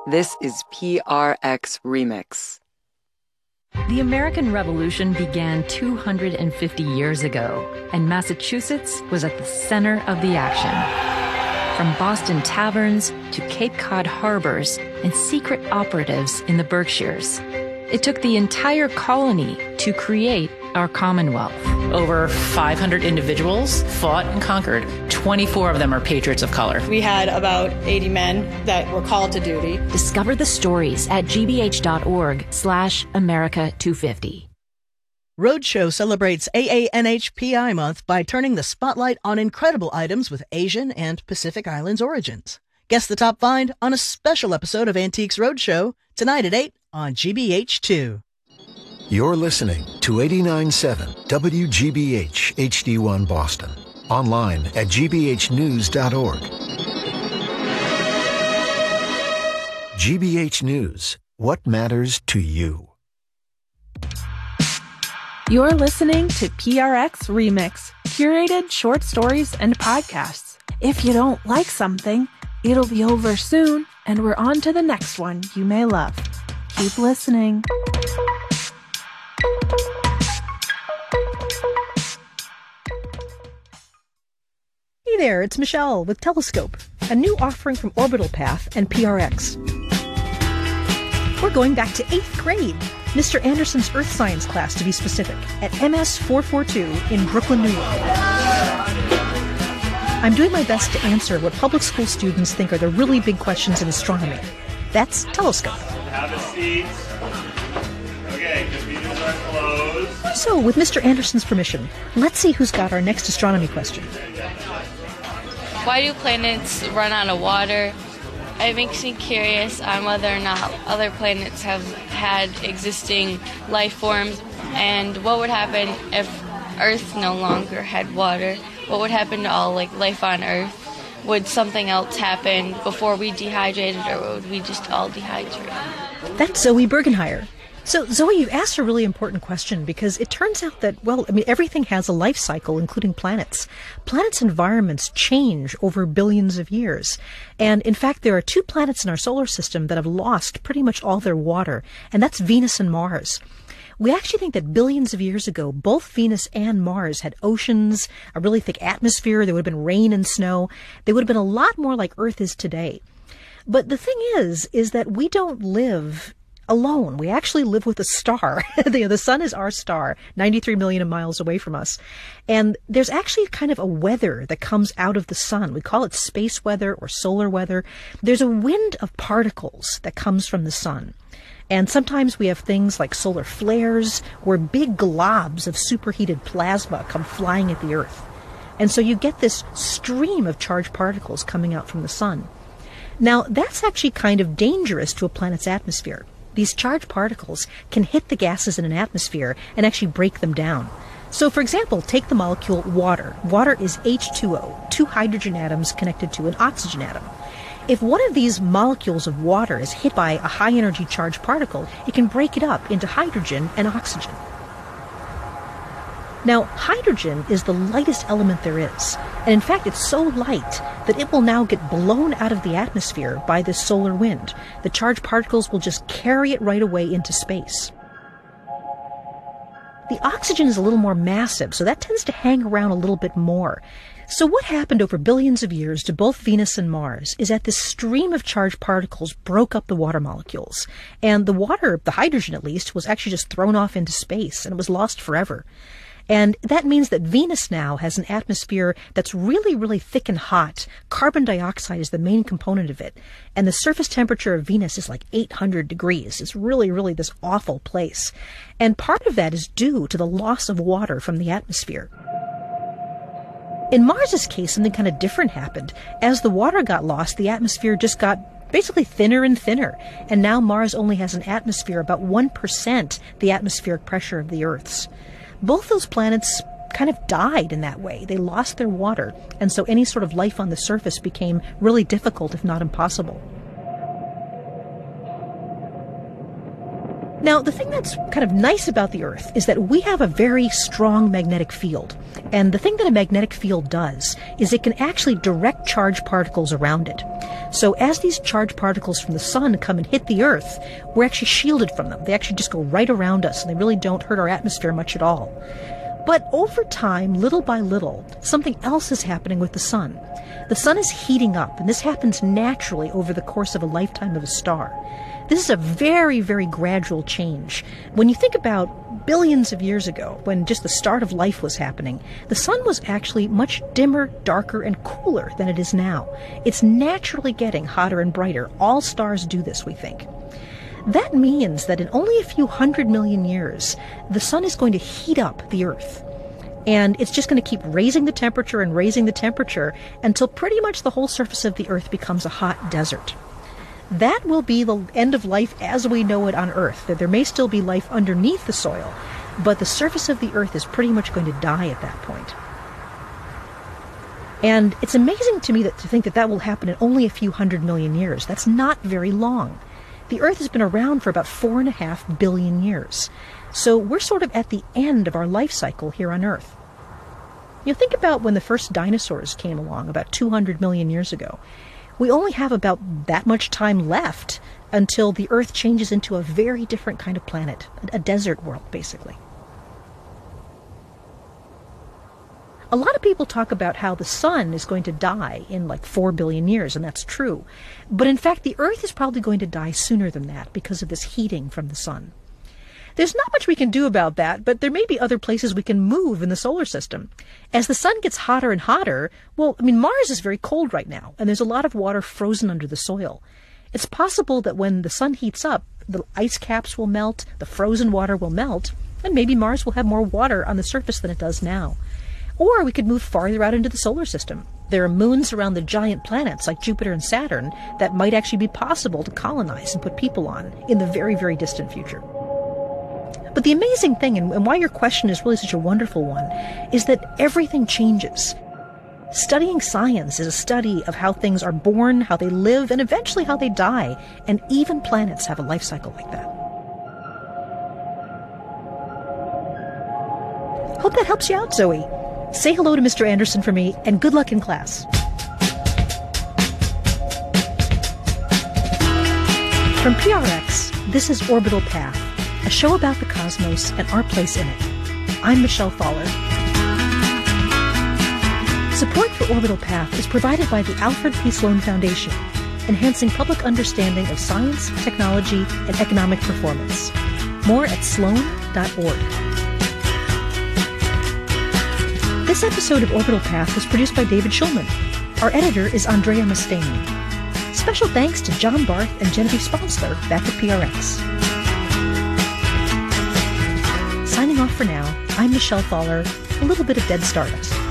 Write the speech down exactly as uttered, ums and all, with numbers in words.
This is P R X Remix. The American Revolution began two hundred fifty years ago, and Massachusetts was at the center of the action. From Boston taverns to Cape Cod harbors and secret operatives in the Berkshires, it took the entire colony to create our Commonwealth. Over five hundred individuals fought and conquered. twenty-four of them are patriots of color. We had about eighty men that were called to duty. Discover the stories at gbh.org slash America 250. Roadshow celebrates A A N H P I Month by turning the spotlight on incredible items with Asian and Pacific Islands origins. Guess the top find on a special episode of Antiques Roadshow tonight at eight on G B H two. You're listening to eighty-nine point seven W G B H H D one Boston. Online at g b h news dot org. G B H News. What matters to you? You're listening to P R X Remix, curated short stories and podcasts. If you don't like something, it'll be over soon, and we're on to the next one you may love. Keep listening. Hey there, it's Michelle with Telescope, a new offering from Orbital Path and P R X. We're going back to eighth grade, Mister Anderson's Earth Science class to be specific, at M S four forty-two in Brooklyn, New York. I'm doing my best to answer what public school students think are the really big questions in astronomy. That's Telescope. Have a seat. Okay, computers are closed. So, with Mister Anderson's permission, let's see who's got our next astronomy question. Why do planets run out of water? It makes me curious on whether or not other planets have had existing life forms, and what would happen if Earth no longer had water. What would happen to all like life on Earth? Would something else happen before we dehydrated, or would we just all dehydrate? That's Zoe Bergenheyer. So, Zoe, you've asked a really important question because it turns out that, well, I mean, everything has a life cycle, including planets. Planets' environments change over billions of years. And, in fact, there are two planets in our solar system that have lost pretty much all their water, and that's Venus and Mars. We actually think that billions of years ago, both Venus and Mars had oceans, a really thick atmosphere, there would have been rain and snow. They would have been a lot more like Earth is today. But the thing is, is that we don't live alone. We actually live with a star. the, the sun is our star, ninety-three million miles away from us. And there's actually kind of a weather that comes out of the sun. We call it space weather or solar weather. There's a wind of particles that comes from the sun. And sometimes we have things like solar flares, where big globs of superheated plasma come flying at the Earth. And so you get this stream of charged particles coming out from the sun. Now, that's actually kind of dangerous to a planet's atmosphere. These charged particles can hit the gases in an atmosphere and actually break them down. So, for example, take the molecule water. Water is H two O, two hydrogen atoms connected to an oxygen atom. If one of these molecules of water is hit by a high-energy charged particle, it can break it up into hydrogen and oxygen. Now, hydrogen is the lightest element there is, and in fact it's so light that it will now get blown out of the atmosphere by this solar wind. The charged particles will just carry it right away into space. The oxygen is a little more massive, so that tends to hang around a little bit more. So what happened over billions of years to both Venus and Mars is that this stream of charged particles broke up the water molecules. And the water, the hydrogen at least, was actually just thrown off into space, and it was lost forever. And that means that Venus now has an atmosphere that's really, really thick and hot. Carbon dioxide is the main component of it. And the surface temperature of Venus is like eight hundred degrees. It's really, really this awful place. And part of that is due to the loss of water from the atmosphere. In Mars's case, something kind of different happened. As the water got lost, the atmosphere just got basically thinner and thinner. And now Mars only has an atmosphere about one percent the atmospheric pressure of the Earth's. Both those planets kind of died in that way. They lost their water, and so any sort of life on the surface became really difficult, if not impossible. Now, the thing that's kind of nice about the Earth is that we have a very strong magnetic field. And the thing that a magnetic field does is it can actually direct charged particles around it. So as these charged particles from the sun come and hit the Earth, we're actually shielded from them. They actually just go right around us, and they really don't hurt our atmosphere much at all. But over time, little by little, something else is happening with the sun. The sun is heating up, and this happens naturally over the course of a lifetime of a star. This is a very, very gradual change. When you think about billions of years ago, when just the start of life was happening, the sun was actually much dimmer, darker, and cooler than it is now. It's naturally getting hotter and brighter. All stars do this, we think. That means that in only a few hundred million years, the sun is going to heat up the Earth. And it's just going to keep raising the temperature and raising the temperature until pretty much the whole surface of the Earth becomes a hot desert. That will be the end of life as we know it on Earth. There may still be life underneath the soil, but the surface of the Earth is pretty much going to die at that point. And it's amazing to me that to think that that will happen in only a few hundred million years. That's not very long. The Earth has been around for about four and a half billion years. So we're sort of at the end of our life cycle here on Earth. You know, think about when the first dinosaurs came along about two hundred million years ago. We only have about that much time left until the Earth changes into a very different kind of planet, a desert world, basically. A lot of people talk about how the sun is going to die in like four billion years, and that's true. But in fact, the Earth is probably going to die sooner than that because of this heating from the sun. There's not much we can do about that, but there may be other places we can move in the solar system. As the sun gets hotter and hotter, well, I mean, Mars is very cold right now, and there's a lot of water frozen under the soil. It's possible that when the sun heats up, the ice caps will melt, the frozen water will melt, and maybe Mars will have more water on the surface than it does now. Or we could move farther out into the solar system. There are moons around the giant planets like Jupiter and Saturn that might actually be possible to colonize and put people on in the very, very distant future. But the amazing thing, and why your question is really such a wonderful one, is that everything changes. Studying science is a study of how things are born, how they live, and eventually how they die. And even planets have a life cycle like that. Hope that helps you out, Zoe. Say hello to Mister Anderson for me, and good luck in class. From P R X, this is Orbital Path, a show about the cosmos and our place in it. I'm Michelle Thaller. Support for Orbital Path is provided by the Alfred P. Sloan Foundation, enhancing public understanding of science, technology, and economic performance. More at sloan dot org. This episode of Orbital Path was produced by David Schulman. Our editor is Andrea Mustaine. Special thanks to John Barth and Genevieve Sponsler back at P R X. Signing off for now, I'm Michelle Thaller, a little bit of dead stardust.